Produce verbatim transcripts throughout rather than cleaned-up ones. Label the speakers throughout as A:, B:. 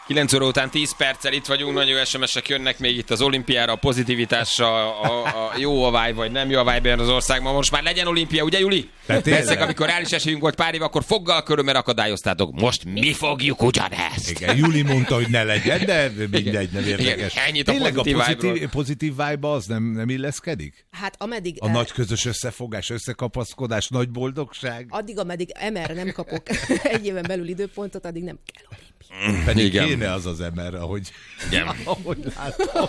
A: kilenc óra után tíz perccel itt vagyunk, nagyon es em es-ek jönnek még itt az olimpiára, a pozitivitásra, a, a jó a vibe, vagy nem jó a vibe az országban. Most már legyen olimpia, ugye Juli? Persze, amikor reális esélyünk volt pár év, akkor foggal körömmel akadályoztátok. Most mi fogjuk ugyanezt.
B: Igen, Juli mondta, hogy ne legyen, de mindegy, nem érdekes.
A: Igen, ennyit a
B: Tényleg
A: pozitív,
B: a pozitív, pozitív vibe az nem, nem illeszkedik?
C: Hát ameddig...
B: A nagy közös összefogás, összekapaszkodás, nagy boldogság?
C: Addig, ameddig em erre nem kapok egy éven belül időpontot, addig nem kell olimpia.
B: Pedig
A: igen.
B: kéne az az em er, ahogy, ahogy látom.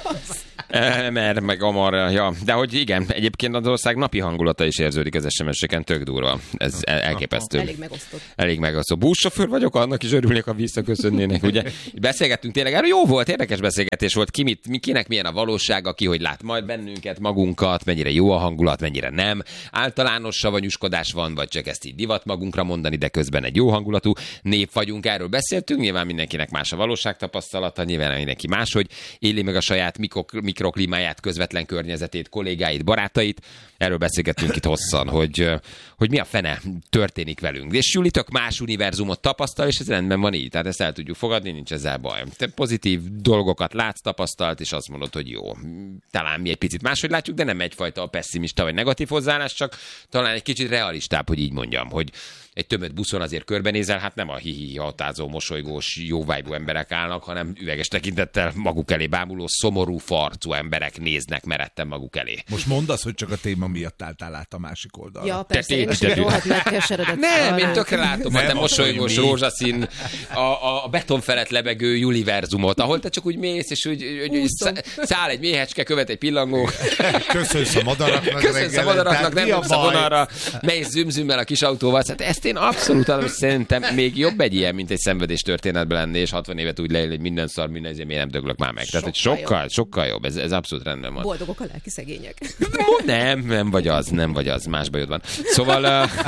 A: em er, meg Amar, ja. De hogy igen, egyébként az ország napi hangulata is érződik az es em es-eken, tök durva. Ez elképesztő.
C: Elég megosztott.
A: Elég megosztott. Buszsofőr vagyok, annak is örülnék, ha visszaköszönnének, ugye? Beszélgettünk tényleg, erről jó volt, érdekes beszélgetés volt, ki mit, kinek milyen a valósága, ki hogy lát majd bennünket, magunkat, mennyire jó a hangulat, mennyire nem. Általános savanyúskodás van, vagy csak ezt így divat magunkra mondani, de közben egy jó hangulatú nép vagyunk, erről beszéltünk, nyilván mindenkinek más a valóságtapasztalata, nyilván mindenki máshogy éli meg a saját mikro- mikroklímáját, közvetlen környezetét, kollégáit, barátait. Erről beszélgettünk itt hosszan, hogy, hogy mi a fene történik velünk. És Juli tök más univerzumot tapasztal, és ez rendben van így. Tehát ezt el tudjuk fogadni, nincs ezzel baj. Te pozitív dolgokat látsz, tapasztalt, és azt mondod, hogy jó. Talán mi egy picit máshogy látjuk, de nem egyfajta pessimista vagy negatív hozzáállás, csak talán egy kicsit realistább, hogy így mondjam, hogy egy tömött buszon azért körbenézel, hát nem a hihi hatázó, mosolygós, jó vibe-ú emberek állnak, hanem üveges tekintettel maguk elé bámuló, szomorú, farcú emberek néznek meretten maguk elé.
B: Most mondd azt, hogy csak a téma miatt álltál át a másik oldalra.
C: Ja, persze, én is rohadt megkeseredett.
A: Nem, én tökre látom a te mosolygós, rózsaszín, a, a beton felett lebegő Juliverzumot, ahol te csak úgy mész, és úgy, úgy, úgy száll egy méhecske, követ egy pillangó.
B: Köszönsz a madaraknak.
A: Köszönsz a madaraknak, nem rúgsz a vonalra, mész zümzümmel a kis autóval. Hát ezt én abszolút arra, szerintem még jobb egy ilyen, mint egy szenvedés történetben lenni, és hatvan évet úgy leél, hogy minden szar, minden, ezért miért nem döglök már meg. Sokkal Tehát, hogy sokkal, jobb. sokkal jobb. Ez, ez abszolút rendben van.
C: Boldogok a lelki szegények.
A: Nem, nem vagy az, nem vagy az. Más bajod van. Szóval... Uh...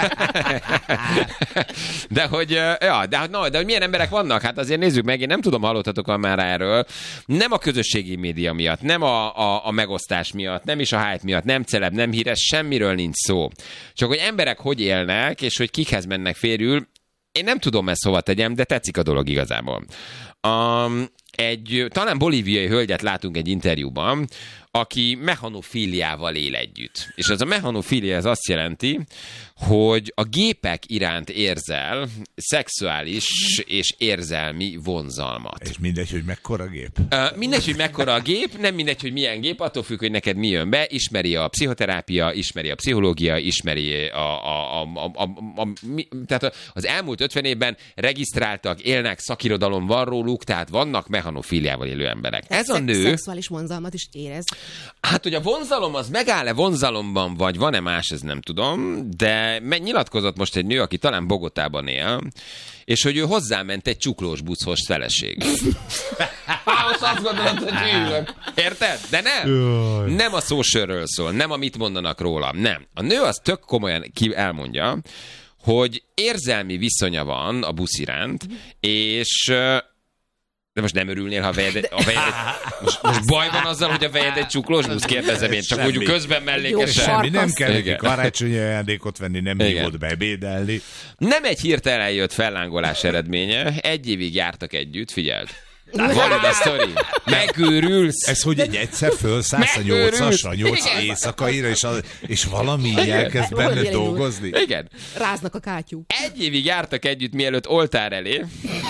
A: de hogy... Uh, ja, de, no, de hogy milyen emberek vannak? Hát azért nézzük meg, én nem tudom, hallottatok már erről. Nem a közösségi média miatt, nem a, a, a megosztás miatt, nem is a hype miatt, nem celeb, nem híres, semmiről nincs szó. Csak hogy emberek hogy élnek, és hogy kikhez mennek férjül, én nem tudom ezt hova tegyem, de tetszik a dolog igazából. Um, egy talán bolíviai hölgyet látunk egy interjúban, aki mechanofíliával él együtt. És ez a mechanofília ez azt jelenti, hogy a gépek iránt érzel szexuális és érzelmi vonzalmat.
B: És mindegy, hogy mekkora gép?
A: Uh, mindegy, hogy mekkora a gép, nem mindegy, hogy milyen gép, attól függ, hogy neked mi jön be, ismeri a pszichoterápia, ismeri a pszichológia, ismeri a... a, a, a, a, a mi, tehát az elmúlt ötven évben regisztráltak, élnek, szakirodalom van róluk, tehát vannak mechanofíliával élő emberek. Ez a nő...
C: Szexuális vonzalmat is érez.
A: Hát, hogy a vonzalom az megáll-e vonzalomban, vagy van-e más, ez nem tudom, de nyilatkozott most egy nő, aki talán Bogotában él, és hogy ő hozzáment egy csuklós buszhoz feleség. Most azt gondolod, hogy hűlök. Érted? De nem. Nem a szósörről szól, nem a mit mondanak róla, nem. A nő az tök komolyan ki elmondja, hogy érzelmi viszonya van a busz iránt, és... De most nem örülnél, ha a vejed, a vejed most, most baj van azzal, hogy a vejed egy csuklós busz, kérdezem én, csak úgy közben mellékesen.
B: Semmi, nem kell neki karácsonyi ajándékot venni, nem hívott bebédelni.
A: Nem egy hirtelen jött fellángolás eredménye, egy évig jártak együtt, figyeld. Valid a sztori. Megőrülsz.
B: Ez hogy egy egyszer fölszállsz a nyolcasra, nyolc éjszakaira, és, a, és valami így elkezd benned dolgozni?
A: Igen.
C: Ráznak a kátyú.
A: Egy évig jártak együtt, mielőtt oltár elé.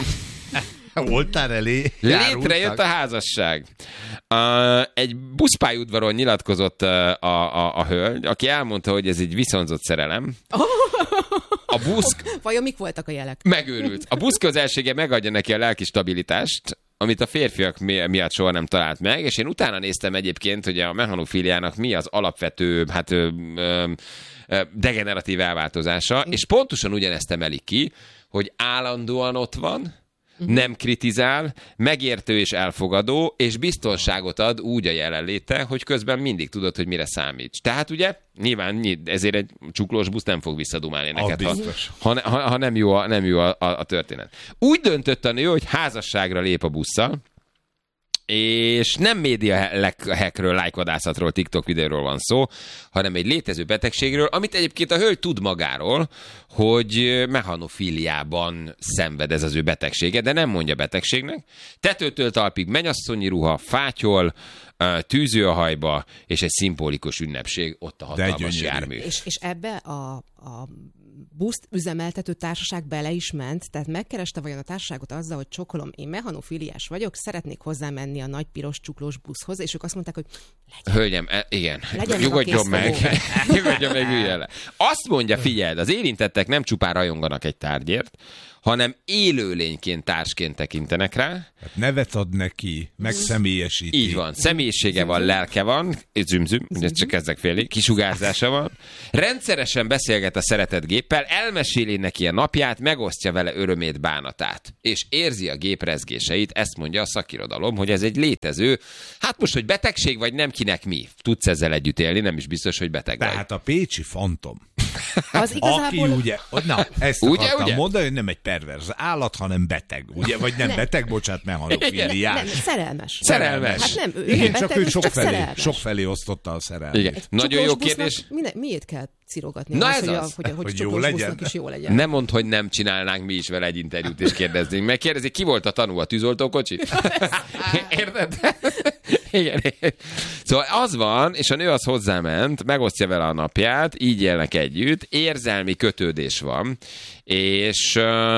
B: Oltár elé
A: létrejött a házasság. Uh, egy buszpályaudvaron nyilatkozott uh, a, a, a hölgy, aki elmondta, hogy ez egy viszonzott szerelem. A busz...
C: Vajon mik voltak a jelek?
A: Megőrült. A busz közelsége megadja neki a lelki stabilitást, amit a férfiak mi- miatt soha nem talált meg, és én utána néztem egyébként, hogy a mechanofíliának mi az alapvető, hát ö, ö, ö, degeneratív elváltozása, és pontosan ugyanezt emelik ki, hogy állandóan ott van, nem kritizál, megértő és elfogadó, és biztonságot ad úgy a jelenléte, hogy közben mindig tudod, hogy mire számíts. Tehát ugye, nyilván ezért egy csuklós busz nem fog visszadumálni neked, ha, ha, ha, ha nem jó, a, nem jó a, a, a történet. Úgy döntött a nő, hogy házasságra lép a busszal, és nem média hackről, lájkvadászatról, TikTok videóról van szó, hanem egy létező betegségről, amit egyébként a hölgy tud magáról, hogy mechanofíliában szenved ez az ő betegsége, de nem mondja betegségnek. Tetőtől talpig mennyasszonyi ruha, fátyol, tűző a hajba, és egy szimbolikus ünnepség, ott a hatalmas jármű.
C: És, és ebbe a, a buszt üzemeltető társaság bele is ment, tehát megkereste vajon a társaságot azzal, hogy csokolom, én mechanofiliás vagyok, szeretnék hozzámenni a nagy piros csuklós buszhoz, és ők azt mondták, hogy legyen.
A: Hölgyem, e, igen,
C: Legyen
A: nyugodjon meg, nyugodjon meg, üljön le. Azt mondja, figyeld, az érintettek nem csupán rajonganak egy tárgyért, hanem élőlényként, társként tekintenek rá.
B: Hát nevet ad neki, megszemélyesíti.
A: Így van, személyisége van, lelke van, zümzüm, ugye csak ezek félig, kisugárzása van. Rendszeresen beszélget a szeretett géppel, elmeséli neki a napját, megosztja vele örömét, bánatát. És érzi a gép rezgéseit, ezt mondja a szakirodalom, hogy ez egy létező, hát most, hogy betegség vagy nem, kinek mi. Tudsz ezzel együtt élni, nem is biztos, hogy beteg vagy.
B: Tehát a pécsi fantom.
C: Az igazából...
B: Aki ugye, na, ezt
A: ugye,
B: akartam
A: ugye?
B: mondani, hogy nem egy perverz állat, hanem beteg, ugye? Vagy nem, nem. beteg, bocsánat, mechanofiliás.
C: Nem, szerelmes.
A: Szerelmes.
C: Hát nem, ő
B: Igen,
C: beteg,
B: csak ő
C: csak
B: sokfelé,
C: szerelmes.
B: sokfelé osztotta a szerelmét.
A: Igen. Nagyon jó kérdés.
C: Minden, miért kell cirogatni?
A: Na
C: az,
A: ez
C: hogy,
A: az.
C: A, hogy, a, hogy,
B: Hogy
C: hogy
B: jó legyen.
C: busznak is jó legyen.
A: Nem mondd, hogy nem csinálnánk mi is vele egy interjút, és kérdeznénk. Meg kérdezik, ki volt a tanú, a tűzoltókocsi? Érted? Igen. Szóval az van, és a nő az hozzáment, megosztja vele a napját, így élnek együtt, érzelmi kötődés van, és,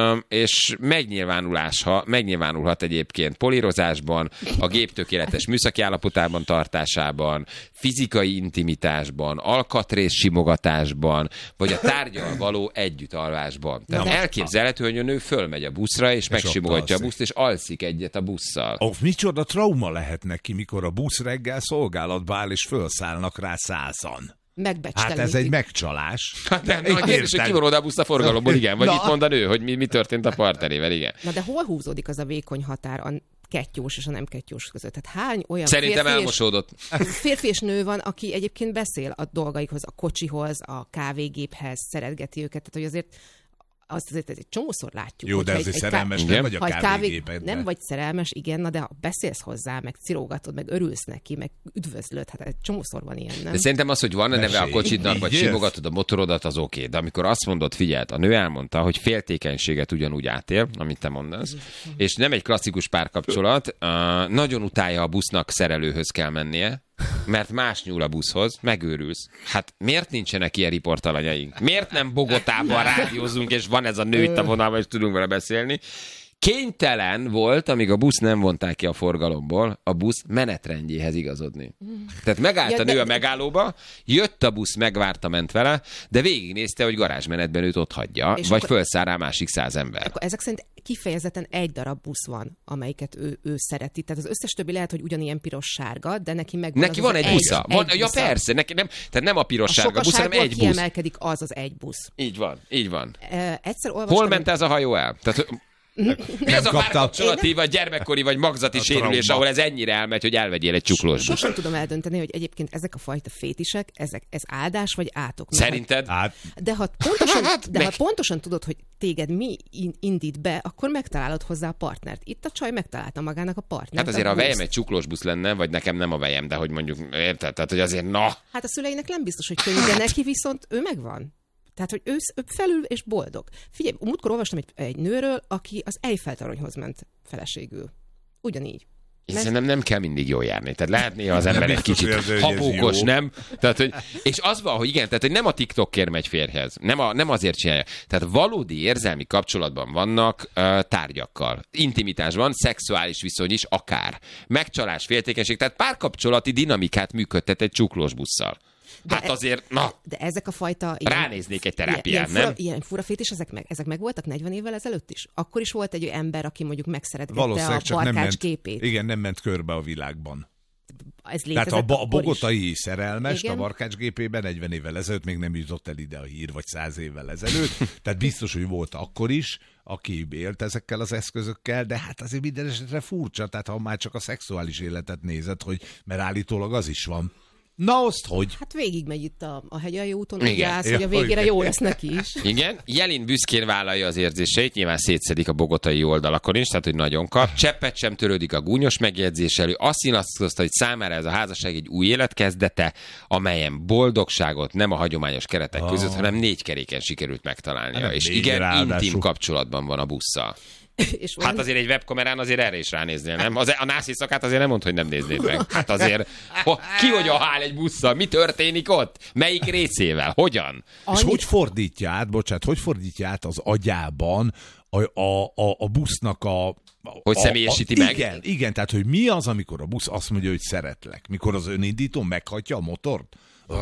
A: és megnyilvánulás, megnyilvánulhat egyébként polírozásban, a gép tökéletes műszaki állapotában tartásában, fizikai intimitásban, alkatrész simogatásban, vagy a tárgyal való együttalvásban. Tehát elképzelhető, hogy a nő fölmegy a buszra, és, és megsimogatja a buszt, és alszik egyet a busszal.
B: Ó, micsoda trauma lehet neki, mikor a busz reggel szolgálatba áll, és felszállnak rá százan. Hát ez egy megcsalás.
A: Hát nem, nagy kérdés, hogy ki van oda a busz a forgalomból, igen. Vagy na. Mit mond a nő, hogy mi, mi történt a partnerével, igen.
C: Na de hol húzódik az a vékony határ a kettyós és a nem kettyós között? Tehát hány olyan
A: Szerintem
C: férfi
A: elmosódott.
C: És, férfi és nő van, aki egyébként beszél a dolgaikhoz, a kocsihoz, a kávégéphez, szeretgeti őket, tehát hogy azért azt azért egy csomószor látjuk.
B: Jó, de
C: egy,
B: azért
C: egy
B: szerelmes
C: ká...
B: nem vagy a kávégépedben.
C: Nem vagy szerelmes, igen, na de ha beszélsz hozzá, meg cirógatod, meg örülsz neki, meg üdvözlöd, hát egy csomószor van ilyen, nem?
A: De szerintem az, hogy van a neve a kocsidnak, vagy simogatod a motorodat, az oké. De amikor azt mondod, figyeld, a nő elmondta, hogy féltékenységet ugyanúgy átél, amit te mondasz, és nem egy klasszikus párkapcsolat, uh, nagyon utálja a busznak, szerelőhöz kell mennie, mert más nyúl a buszhoz, megőrülsz. Hát miért nincsenek ilyen riportalanyaink? Miért nem Bogotában rádiózunk, és van ez a nő itt a vonalban, és tudunk vele beszélni? Kénytelen volt, amíg a busz nem vonták ki a forgalomból, a busz menetrendjéhez igazodni. Tehát megállt ja, a nő de... a megállóba, jött a busz, megvárta, ment vele, de végignézte, hogy garázsmenetben őt ott hagyja, és vagy akkor... fölszáll rá másik száz ember.
C: Akkor ezek szerint kifejezetten egy darab busz van, amelyiket ő, ő szereti. Tehát az összes többi lehet, hogy ugyanilyen piros-sárga, de neki meg
A: neki van egy busza. Van, ja persze, neki nem, tehát nem a piros-sárga busz, hanem egy busz.
C: Kiemelkedik az az egy busz.
A: Így van, így van.
C: E, egyszer olvastam,
A: hol ment ez a hajó el? Tehát, mi az a párkapcsolati, vagy gyermekkori, vagy magzati sérülés, ahol ez ennyire elmegy, hogy elvegyél egy csuklós buszt?
C: Sosem tudom eldönteni, hogy egyébként ezek a fajta fétisek, ezek, ez áldás vagy átok.
A: Szerinted?
C: Hát, de ha pontosan, de ha pontosan tudod, hogy téged mi indít be, akkor megtalálod hozzá a partnert. Itt a csaj megtalálta magának a partnert.
A: Hát azért, a vejem egy csuklós busz lenne, vagy nekem nem a vejem, de hogy mondjuk, érted? Tehát, hogy azért na.
C: Hát a szüleinek nem biztos, hogy könnyű, de neki viszont ő megvan. Tehát, hogy ő, ő felül és boldog. Figyelj, múltkor olvastam egy, egy nőről, aki az Eiffel-toronyhoz ment feleségül. Ugyanígy.
A: Én szerintem nem kell mindig jól járni. Tehát lehet néha az ember egy kicsit habókos, nem? Tehát, hogy, és az van, hogy igen, tehát hogy nem a TikTokért megy férjhez. Nem, a, nem azért csinálja. Tehát valódi érzelmi kapcsolatban vannak uh, tárgyakkal. Intimitásban, szexuális viszony is akár. Megcsalás, féltékenység, tehát párkapcsolati dinamikát működtet egy csuklós busszal. De hát azért, na,
C: de ezek a fajta...
A: Ilyen, ránéznék egy terápián,
C: ilyen, ilyen
A: nem?
C: Fura, ilyen fura fétis, ezek meg, ezek meg voltak negyven évvel ezelőtt is? Akkor is volt egy ember, aki mondjuk megszeretgette a barkács képét.
B: Igen, nem ment körbe a világban.
C: Ez
B: Tehát a, a bogotai is. szerelmes
C: Igen.
B: a barkácsgépében negyven évvel ezelőtt még nem jutott el ide a hír, vagy száz évvel ezelőtt. Tehát biztos, hogy volt akkor is, aki élt ezekkel az eszközökkel, de hát azért minden esetre furcsa, tehát ha már csak a szexuális életet nézed, hogy mert állítólag az is van. Na, azt hogy?
C: Hát végigmegy itt a, a hegyaljó úton,
A: Igen.
C: úgy állsz,
B: Ja,
C: hogy a végére
B: igen.
C: jó lesz neki is.
A: Igen, Jelin büszkén vállalja az érzéseit, nyilván szétszedik a bogotai oldalakon is, tehát hogy nagyon kap. Cseppet sem törődik a gúnyos megjegyzéssel, ő azt nyilatkozta, hogy számára ez a házasság egy új élet kezdete, amelyen boldogságot nem a hagyományos keretek
B: Ah.
A: között, hanem négy keréken sikerült megtalálnia.
B: Nem
A: És
B: négy,
A: igen,
B: ráadásul.
A: intim kapcsolatban van a busszal.
C: És
A: Hát azért egy webkamerán azért erre is ránéznél, nem? Az, a nász éjszakát azért nem mondd, hogy nem néznéd meg. Hát azért, ho, ki hogyan áll egy busszal? Mi történik ott? Melyik részével? Hogyan?
B: És
C: Annyit-
B: hogy fordítja át, bocsánat, hogy fordítja át az agyában a, a, a, a busznak a... a
A: Hogy
B: a-
A: személyesíti
B: a,
A: meg?
B: Igen, igen, tehát hogy mi az, amikor a busz azt mondja, hogy szeretlek? Mikor az önindító meghatja a motort?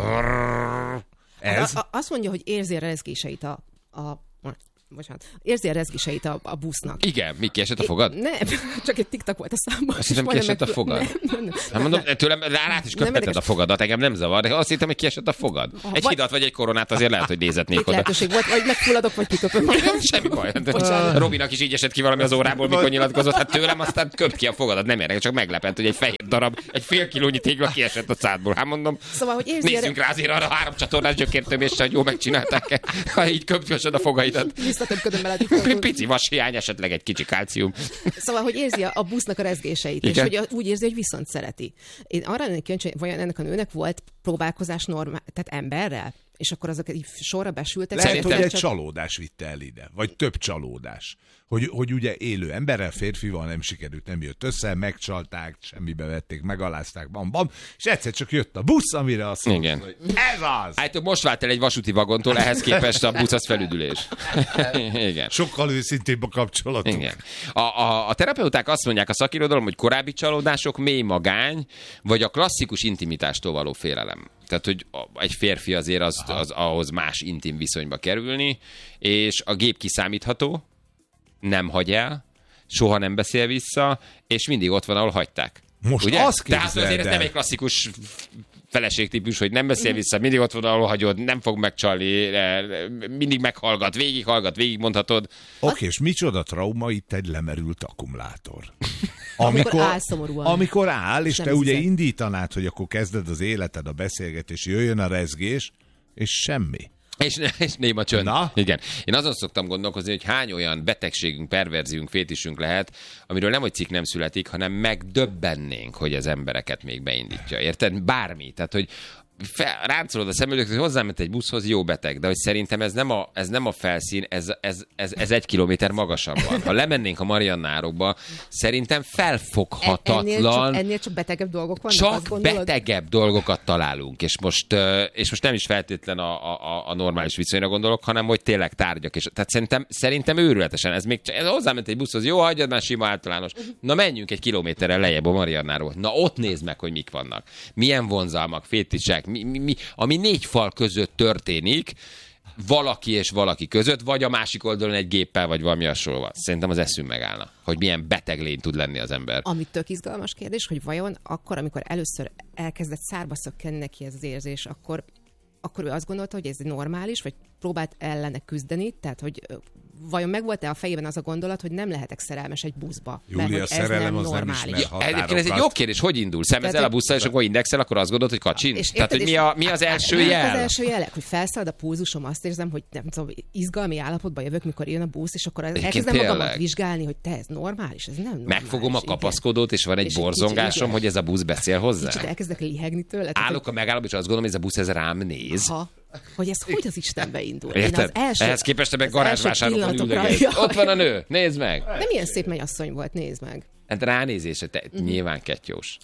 B: Ez?
C: A, a, azt mondja, hogy érzi a rezgéseit a, a bocsánat, érzi a rezgéseit a, a busznak.
A: Igen, mi kiesett a fogad?
C: Nem, csak egy tiktak volt a számban.
A: Azt hittem, kiesett a fogad.
C: Nem, nem, nem.
A: Hát mondom, tőlem rá is köpheted
C: érdekes.
A: a fogadat, engem nem zavar, de azt hittem, hogy kiesett a fogad. Egy
C: vagy-
A: hidat vagy egy koronát azért lehet, hogy nézetnék
C: Két
A: oda.
C: lehetőség volt, vagy megfulladok, vagy kiköpöm.
A: Semmi baj.
C: Bocsánat.
A: Robinak is így esett ki valami az órából, mikor nyilatkozott. Hát tőlem aztán köpt ki a fogadat, nem érdekel, csak meglepett, hogy egy fehér darab, egy fél kilónyi tégla kiesett a szádból. Hát mondom,
C: Szóval, hogy érzi
A: nézzünk rá azért arra a három csatornás gyökértöméssel, hogy jól megcsinálták-e, ha így köpkösöd a fogaidat.
C: visszatömködöm bele a tiktakot.
A: Pici vashiány, esetleg egy kicsi kálcium.
C: Szóval, hogy érzi a, a busznak a rezgéseit,
A: Igen.
C: és hogy a, úgy érzi, hogy viszont szereti. Én arra lennék kíváncsi, hogy vajon ennek a nőnek volt próbálkozás normál, tehát emberrel? És akkor azok így sorra besültek.
B: Lehet,
A: Szerintem
B: hogy egy
C: csak-
B: csalódás vitte el ide, vagy több csalódás. Hogy, hogy ugye élő emberrel, férfival nem sikerült, nem jött össze, megcsalták, semmibe vették, megalázták, bam, bam, és egyszer csak jött a busz, amire azt mondta,
A: Igen.
B: hogy ez az!
A: Hát most vált el egy vasúti vagontól, ehhez képest a busz az felüdülés. Igen.
B: Sokkal őszintébb a kapcsolatunk.
A: Igen. A, a, a terapeuták azt mondják a szakirodalom, hogy korábbi csalódások, mély magány, vagy a klasszikus intimitástól való félelem. Tehát, hogy a- egy férfi azért az, az ahhoz más intim viszonyba kerülni, és a gép kiszámítható, nem hagy el, soha nem beszél vissza, és mindig ott van, ahol hagyták.
B: Most
A: Ugye?
B: azt
A: Tehát
B: képzeld
A: azért ez
B: el.
A: nem egy klasszikus feleségtípus, hogy nem beszél vissza, mindig ott van, ahol hagyod, nem fog megcsalni, eh, mindig meghallgat, végighallgat, végigmondhatod.
B: Oké, és micsoda trauma itt egy lemerült akkumulátor.
C: Amikor áll szomorúan.
B: Amikor áll, és
C: Nem
B: te ugye
C: hiszed.
B: indítanád, hogy akkor kezded az életed, a beszélgetés, jöjjön a rezgés, és semmi.
A: És, és néma csönd.
B: Na?
A: Igen. Én azon szoktam gondolkozni, hogy hány olyan betegségünk, perverziünk, fétisünk lehet, amiről nem, hogy cikk nem születik, hanem megdöbbennénk, hogy az embereket még beindítja. Érted? Bármi. Tehát, hogy fel, ráncolod a szemüldököt, hogy hozzáment egy buszhoz, jó beteg, de hogy szerintem ez nem a, ez nem a felszín, ez, ez, ez, ez egy kilométer magasabb van. Ha lemennénk a Mariannárokba, szerintem
C: Ennél
A: felfoghatatlan,
C: csak, ennél csak betegebb dolgok vannak, azt
A: csak
C: gondolod?
A: betegebb dolgokat találunk, és most, ö, és most nem is feltétlen a, a, a normális viszonyra gondolok, hanem hogy tényleg tárgyak. És, tehát szerintem, szerintem őrületesen, ez még csak, ez hozzáment egy buszhoz, jó, hagyjad már sima általános. Na menjünk egy kilométerrel lejjebb a Mariannáról. Na ott nézd meg, hogy mik vannak. Milyen vonzalmak, fétisek, mi, mi, mi, ami négy fal között történik, valaki és valaki között, vagy a másik oldalon egy géppel, vagy valami hasonló. Szerintem az eszünk megállna, hogy milyen beteg lény tud lenni az ember.
C: Ami tök izgalmas kérdés, hogy vajon akkor, amikor először elkezdett szárba szökkenni neki ez az érzés, akkor, akkor ő azt gondolta, hogy ez normális, vagy próbált ellene küzdeni, tehát hogy ö, vajon megvolt-e a fejében az a gondolat, hogy nem lehetek szerelmes egy buszba,
B: Júlia,
C: mert hogy ez
B: szerelem
C: nem
B: az nem
C: normális.
B: ismer határokat.
A: Egyébként ez egy jó kérdés, hogy indul? Szemezel
C: Tehát,
A: a busszal, és akkor indexel, akkor azt gondolod, hogy kacsin?
C: És
A: Tehát, hogy
C: érted,
A: mi,
C: és-
A: a, mi az első
C: Az
A: jel?
C: első jelek, hogy felszalad a pulzusom, azt érzem, hogy nem tudom, izgalmi állapotba jövök, mikor jön a busz, és akkor elkezdem magamat
A: tényleg.
C: vizsgálni, hogy te ez normális, ez nem normális.
A: Megfogom a
C: igen.
A: kapaszkodót, és van egy
C: És egy
A: borzongásom,
C: kicsit, igen.
A: hogy ez a busz beszél hozzá?
C: Kicsit elkezdek lihegni tőle. tehát,
A: Állok a megállóban, és azt gondolom, hogy ez a busz ez rám néz.
C: Ha, hogy ez hogy az Istenbe indul. Én
A: Érted?
C: az első,
A: Ehhez képest te meg
C: az első
A: garázsvásárokon
C: pillanatokra-
A: üldögélsz.
C: Jaj.
A: Ott van a nő, nézd meg!
C: De milyen szép mennyasszony volt, nézd meg.
A: Hát ránézése, te nyilván kettyós.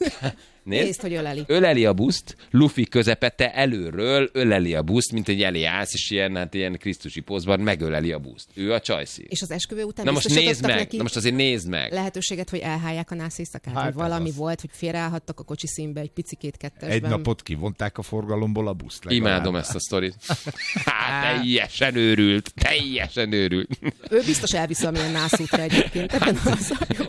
A: Nézd,
C: Nézd, hogy öleli.
A: öleli a buszt, Luffy közepette előről öleli a buszt, mint egy elé állsz, és ilyen, hát ilyen krisztusi pózban megöleli a buszt. Ő a csajszi.
C: És az esküvő után
A: Na most nézd
C: biztosítottak
A: meg,
C: neki
A: na most azért nézd meg.
C: lehetőséget, hogy elhálják a nász éjszakát,
B: Hát
C: hogy valami
B: ez az.
C: volt, hogy félreállhattak a kocsi színbe egy picikét kettesben.
B: Egy napot kivonták a forgalomból a buszt. legalább.
A: Imádom ezt a sztorit. Hát teljesen őrült, teljesen őrült.
C: Ő biztos elvisz valamilyen nászútra egyébként. Ebben az a jó.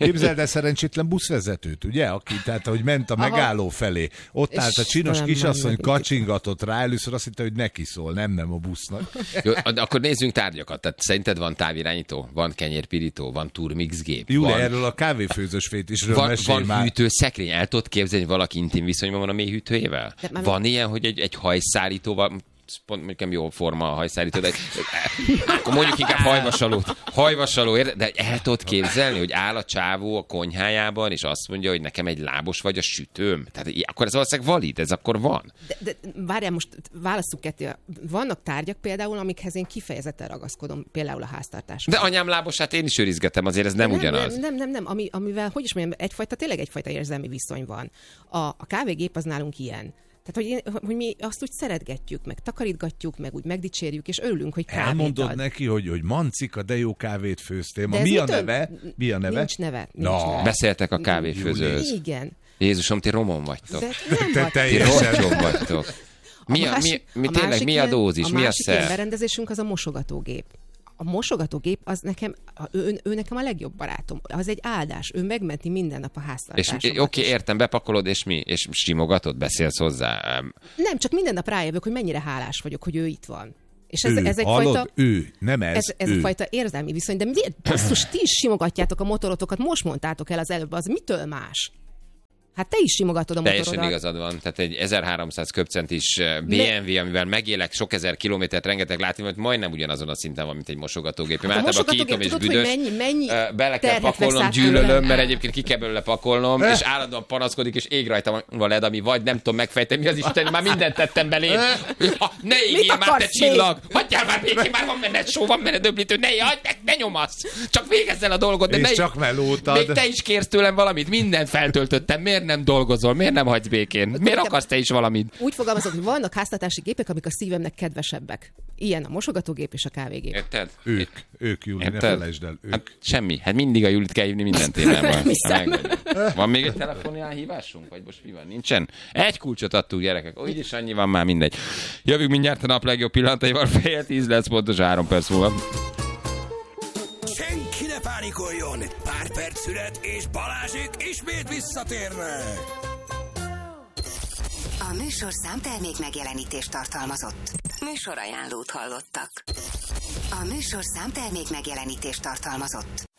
B: Képzeld el szerencsétlen buszvezetőt, ugye? Aki, tehát, hogy ment a megálló felé. Ott
C: És
B: állt a csinos
C: nem
B: kisasszony,
C: meg-
B: kacsingatott rá, először azt hitte, hogy neki szól, nem, nem a busznak.
A: Jó, akkor nézzünk tárgyakat. Tehát szerinted van távirányító, van kenyérpirító, van turmixgép,
B: Júli,
A: van,
B: erről a kávéfőzős fétisről
A: van,
B: mesélj
A: van
B: már.
A: hűtőszekrény. El tudod képzelni, hogy valaki intim viszonyban van a mély hűtőjével?
C: De már-
A: Van ilyen, hogy egy, egy hajszárítóval, pont nekem jó forma a hajszállító, de akkor mondjuk inkább hajvasalót. Hajvasaló, érde? De el tudod képzelni, hogy áll a csávó a konyhájában, és azt mondja, hogy nekem egy lábos vagy a sütőm. Tehát i- akkor ez valószínűleg valid, ez akkor van.
C: De, de várjál, most válasszuk ketté. Vannak tárgyak például, amikhez én kifejezetten ragaszkodom, például a háztartásban.
A: De anyám lábosát én is őrizgetem, azért ez nem,
C: nem
A: ugyanaz.
C: Nem, nem, nem, nem. Ami, amivel, hogy is mondjam, egyfajta, tényleg egyfajta érzelmi viszony van. A, a kávégép az nálunk ilyen. Tehát, hogy, én, hogy mi azt úgy szeretgetjük, meg takarítgatjuk, meg úgy megdicsérjük, és örülünk, hogy kávét
B: Elmondod
C: ad.
B: neki, hogy, hogy Mancika, de jó kávét főztél. Ma
C: De ez
B: mi a
C: mitől-
B: neve? Mi a neve?
C: Nincs neve. Nincs
B: Na.
C: neve.
A: Beszéltek a kávéfőzőhöz.
C: Igen.
A: Jézusom, ti romon vagytok.
C: De nem
B: Te
C: vagy.
A: Ti
B: teljesen.
A: roncsom vagytok. Mi a, mi,
C: másik-
A: mi,
C: a
A: tényleg,
C: másik
A: mi a
C: ilyen-
A: dózis,
C: a
A: mi a
C: másik ilyen
A: szer?
C: berendezésünk az a mosogatógép. A mosogatógép az nekem, a- ő, ő nekem a legjobb barátom. Az egy áldás. Ő megmenti minden nap a
A: És
C: háztartásomat.
A: oké, okay, értem, bepakolod, és mi? És simogatod, beszélsz hozzá. Em,
C: Nem, csak minden nap rájövök, hogy mennyire hálás vagyok, hogy ő itt van. És ez,
B: Ő,
C: ez
B: hallod?
C: egyfajta...
B: Ő, nem ez,
C: Ez, ez
B: ő.
C: a fajta érzelmi viszony, de miért basszus, ti is simogatjátok a motorotokat, most mondtátok el az előbb, az mitől más? Hát te is simogatod a
A: Teljesen
C: motorodat.
A: igazad van. Tehát egy ezerháromszáz köbcentis bé em vé, amivel megélek sok ezer kilométert, rengeteg látni, hogy majdnem ugyanazon a szinten van, mint egy mosogatógép. Én
C: Hát a
A: általában
C: mosogatógép,
A: kiítom és
C: tudod,
A: büdös.
C: hogy mennyi- mennyi
A: Ö, Bele kell
C: terhet
A: pakolnom,
C: vesz át
A: gyűlölöm,
C: tőlem?
A: mert egyébként ki kell belőle pakolnom, és állandóan panaszkodik, és ég rajta van led, ami vagy nem tudom megfejteni, mi az Isten, már mindent tettem belé. Ha, ne égjél már, te
C: akarsz még?
A: csillag! Hagyjál már békén, már van benne só, van benne döblítő, ne, hagyd, ne, ne nyomasz! Csak végezz el a dolgot, de
B: És
A: ne,
B: csak melótad.
A: még te is kérsz tőlem valamit, mindent feltöltöttem, miért nem dolgozol, miért nem hagysz békén? Miért akarsz te is valamit?
C: Úgy fogalmazok, hogy vannak háztartási gépek, amik a szívemnek kedvesebbek. Ilyen a mosogatógép és a kávégép.
A: Érted?
B: Ők, ők, Júli, ne
A: Érted?
B: felejtsd el. Ők.
A: Hát semmi. Hát mindig a Julit kell hívni minden témában.
C: Hiszem.
A: Megvagyunk. Van még egy telefonhívásunk? Vagy most mi van? Nincsen? Egy kulcsot adtuk, gyerekek. Úgy is annyi van már, mindegy. Jövünk mindjárt a nap legjobb pillanataival. Fél tíz lesz pontos három perc múlva.
D: Senki ne pánikoljon! Pár perc szület, és Balázsék ismét visszatérnek!
E: A műsor számtermék megjelenítést tartalmazott. Műsor ajánlót hallottak. A műsor számtermék megjelenítést tartalmazott.